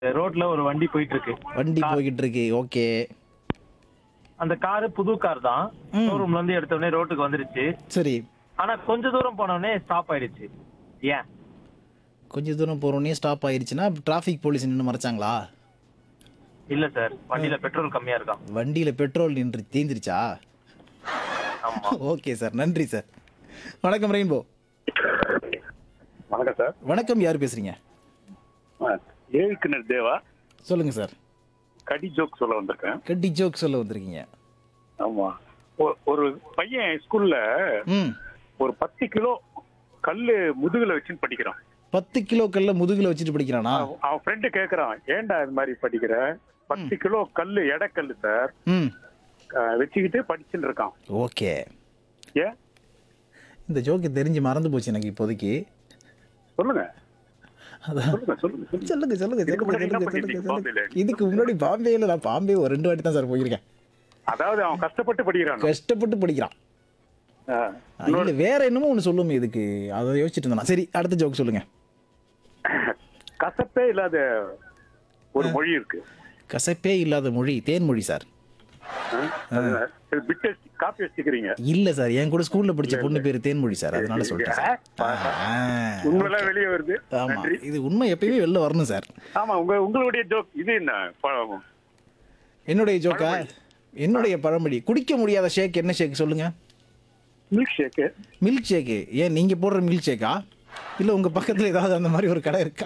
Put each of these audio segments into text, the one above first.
ரோட்ல ஒரு வண்டி போயிட்டு இருக்கு. வண்டி கார். போய்கிட்டு இருக்கு. ஓகே. அந்த காரு புது கார் தான். ம். ஷோரூம்ல இருந்து எடுத்த உடனே ரோட்டுக்கு வந்துருச்சு. சரி. ஆனா கொஞ்ச தூரம் போன உடனே ஸ்டாப் ஆயிடுச்சு. ஏன்? கொஞ்ச தூரம் போறோனே ஸ்டாப் ஆயிருச்சுன்னா டிராஃபிக் போலீஸ் நின்னு மறைச்சாங்களா? இல்ல சார், வண்டியில பெட்ரோல் கம்மியா இருக்கான். வண்டியில பெட்ரோல் நின்று தீந்துருச்சா? ஆமா. Okay sir. நன்றி சார். வணக்கம் ரெயின்போ. வணக்கம் சார். வணக்கம். யார் பேசுறீங்க? ஏழுக்கிணர் தேவா. சொல்லுங்க சார். கடி ஜோக் சொல்ல வந்திருக்கேன். கட்டி ஜோக் சொல்ல வந்திருக்கீங்க. ஆமா. ஒரு பையன் ஸ்கூல்ல ம். ஒரு 10 கிலோ கல்லு முதுகுல வச்சுன்னு படிக்கிறான். 10 கிலோ கல்ல முதுகுல வச்சுட்டு படிக்கிறானா? அவன் ஃப்ரெண்டு கேக்குறான், ஏன்டா இது மாதிரி படிக்கிற? 10 கிலோ கல்லு எடைக்கல்லு சார் ம். வச்சுக்கிட்டு படிச்சுட்டு இருக்கான். ஓகே. ஏன் இந்த ஜோக்கு தெரிஞ்சு மறந்து போச்சு எனக்கு இப்போதைக்கு. சொல்லுங்க அதான் சொல்லுங்க சொல்லுங்க சொல்லுங்க. சொல்லுங்க சொல்லுங்க இதுக்கு முன்னாடி என்ன சொல்லுங்க பண்ணிருக்கீங்க சொல்லுங்க. பாம்பேல? இதுக்கு முன்னாடி பாம்பேல நான் பாம்பே ஒரு 2 வாட்டி தான் சார் போயிருக்கேன். அதாவது அவன் கஷ்டப்பட்டு படிக்கிறான். கஷ்டப்பட்டு படிக்கிறான். இல்ல வேற என்னமோ ஒண்ணு சொல்லுமே இதுக்கு. அதை யோசிச்சுட்டு இருந்தா. சரி, அடுத்த ஜோக் சொல்லுங்க. கசப்பே இல்லாத ஒரு மொழி இருக்கு. கசப்பே இல்லாத மொழி தேன்மொழி சார். காப்பி வச்சுக்கிறீங்க. இல்ல சார், என் கூட ஸ்கூல்ல படிச்ச பொண்ணு பேரு தேன்மொழி சார், அதனால சொல்லிட்டேன் சார். உண்மையெல்லாம் வெளியே வருது. ஆமா, நன்றி. இது உண்மை எப்பயுமே வெளில வரணும் சார். ஆமா, உங்களுடைய ஜோக் இது என்ன? என்னுடைய ஜோக்கா? என்னுடைய பழமொழி குடிக்க முடியாத ஷேக் என்ன ஷேக் சொல்லுங்க? Milk shake. Milk shake. ஏன் நீங்க போடுற மில்க் ஷேக்கா? இல்ல உங்க பக்கத்துல ஏதாவது அந்த மாதிரி ஒரு கடை இருக்கா?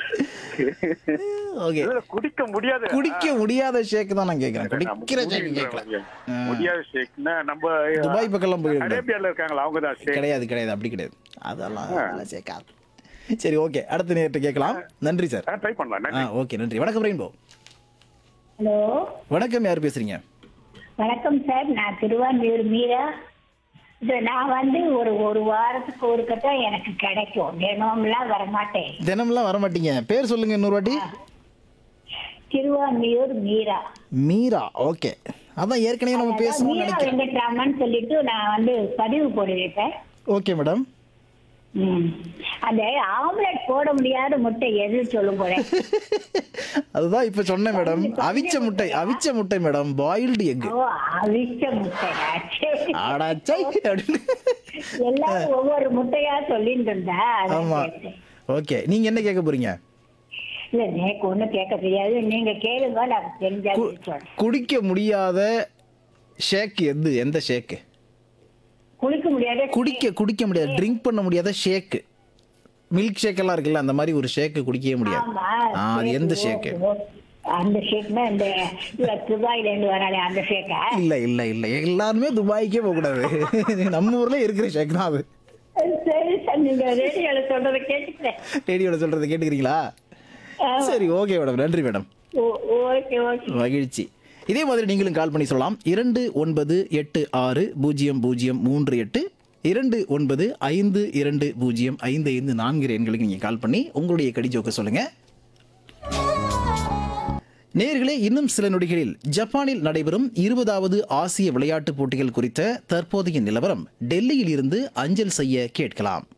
ஓகே. குடிக்க முடியாத குடிக்க முடியாத ஷேக் தான் நான் கேக்குறேன். குடிக்கிற ஷேக் கேட்கல. முடியாத ஷேக்னா நம்ம துபாய் பக்கம்லாம் போயிருக்கோம். அரேபியால இருக்காங்களா அவங்க தான் ஷேக். கிடையாது கிடையாது, அப்படி கிடையாது. அதெல்லாம் ஷேக்காது. சரி, ஓகே. அடுத்த நேரத்தை கேட்கலாம். நன்றி சார். ட்ரை பண்ணலாம். நன்றி. ஓகே, நன்றி. வணக்கம் ரெயின்போ. ஹலோ, வணக்கம். யார் பேசுறீங்க? வணக்கம் சார். நான் திருவான்மியூர் மீரா. இது நான் ஒரு வாரத்துக்கு ஒருக்கத்தான் எனக்கு கிடைக்கும். தினம்லாம் வரமாட்டேன். தினம்லாம் வர மாட்டீங்க. பேர் சொல்லுங்க இன்னொரு வாட்டி. திருவான்மியூர் மீரா. மீரா. ஓகே. அதான் ஏற்கனவே நம்ம பேசணும்னு மீரா நினைக்கிறேன். வெங்கட்ராமன் சொல்லிட்டு நான் பதிவு போடுவேன். Okay madam. அந்த ஆம்லெட் போட முடியாத முட்டை எது சொல்லும் போல. அதுதான் இப்ப சொன்னேன் மேடம். அவிச்ச முட்டை. அவிச்ச முட்டை மேடம். Boiled egg. ஓ, அவிச்ச முட்டை. ஆடாச்சை அப்படின்னு. எல்லாம் ஒவ்வொரு முட்டையா சொல்லிட்டு இருந்தா. ஆமா. ஓகே, நீங்க என்ன கேட்க போறீங்க? இல்ல, எனக்கு ஒண்ணும் கேட்க தெரியாது. நீங்க கேளுங்க, நான் தெரிஞ்சா சொல்றேன். குடிக்க முடியாத ஷேக் எது? எந்த ஷேக்? குளிக்க முடியாத குடிக்க முடியாது, ட்ரிங்க் பண்ண முடியாத ஷேக். மில்க் ஷேக் எல்லாம் இருக்குல்ல, அந்த மாதிரி ஒரு ஷேக் குடிக்கவே முடியாது. ஆமா, அது எந்த ஷேக்? அந்த ஷேக்னா இந்த துபாயில இருந்து வராளே அந்த ஷேக்கா? இல்ல இல்ல இல்ல, எல்லாருமே துபாய்க்கே போக கூடாது. நம்ம ஊர்ல இருக்கிற ஷேக் தான் அது. சரி சார், நீங்க ரேடியோல சொல்றதை கேட்டுக்கிறேன். ரேடியோல சொல்றதை கேட்டுக்கிறீங்களா? சரி, ஓகே மேடம். நன்றி மேடம். Okay okay. மகிழ்ச்சி. இதே மாதிரி நீங்களும் கால் பண்ணி சொல்லலாம். 29860038 2952052055 எண்களுக்கு நீங்க கால் பண்ணி உங்களுடைய கடிஜோக்க சொல்லுங்க. நேயர்களே, இன்னும் சில நொடிகளில் ஜப்பானில் நடைபெறும் 20வது ஆசிய விளையாட்டுப் போட்டிகள் குறித்த தற்போதைய நிலவரம் டெல்லியில் இருந்து அஞ்சல் செய்ய கேட்கலாம்.